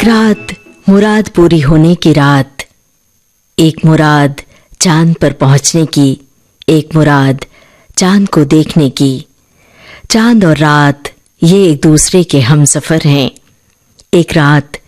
एक रात मुराद पूरी होने की रात, एक मुराद चांद पर पहुंचने की, एक मुराद चांद को देखने की। चांद और रात ये एक दूसरे के हमसफर हैं। एक रात